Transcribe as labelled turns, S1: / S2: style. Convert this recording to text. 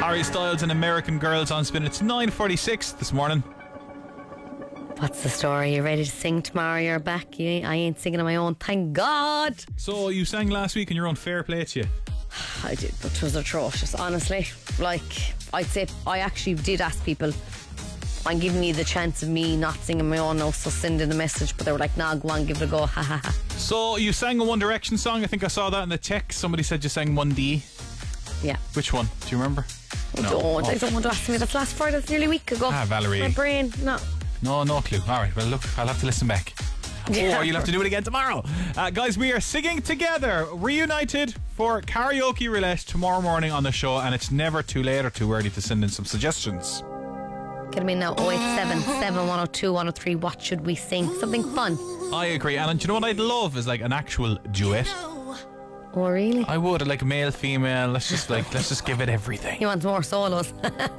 S1: Harry Styles and American Girls on Spin. It's 9:46 this morning.
S2: What's the story? You ready to sing tomorrow? You're back. I ain't singing on my own, thank God.
S1: So you sang last week on your own. Fair play to you.
S2: I did, but it was atrocious, honestly. Like, I'd say I actually did ask people, I'm giving you the chance of me not singing my own now, so send in a message, but they were like, nah, go on, give it a go, ha ha ha.
S1: So you sang a One Direction song. I think I saw that in the text. Somebody said you sang 1D.
S2: Yeah.
S1: Which one? Do you remember?
S2: I don't want to ask me. That's last Friday. That's nearly a week ago.
S1: Valerie.
S2: My brain, no
S1: clue. Alright, well look, I'll have to listen back.
S2: Yeah.
S1: Or you'll have to do it again tomorrow. Guys, we are singing together, reunited for Karaoke Roulette tomorrow morning on the show, and it's never too late or too early to send in some suggestions.
S2: Get them in now. 087 7102 103. What should we sing? Something fun.
S1: I agree, and do you know what I'd love is like an actual duet.
S2: Oh really?
S1: I would, like male, female. Let's just give it everything.
S2: You want more solos?